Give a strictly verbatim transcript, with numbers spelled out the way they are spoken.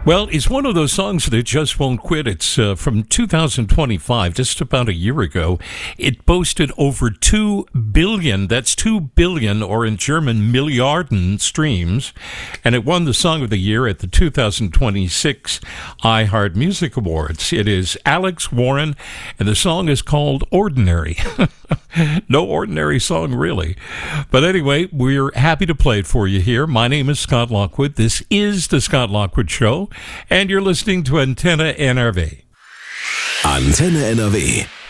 Well, it's one of those songs that just won't quit. It's uh, from two thousand twenty-five, just about a year ago. It boasted over two billion, that's two billion, or in German, Milliarden streams, and it won the Song of the Year at the two thousand twenty-six iHeart Music Awards. It is Alex Warren, and the song is called Ordinary. No ordinary song, really. But anyway, we're happy to play it for you here. My name is Scott Lockwood. This is The Scott Lockwood Show, and you're listening to Antenne N R W. Antenne N R W.